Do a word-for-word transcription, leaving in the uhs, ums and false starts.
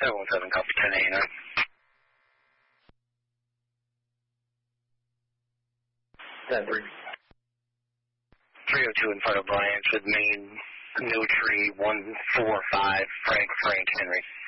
seven one seven, copy ten eighty-nine. ten three. three oh two in front of Bryant with main no tree one four five, Frank, Frank, Henry.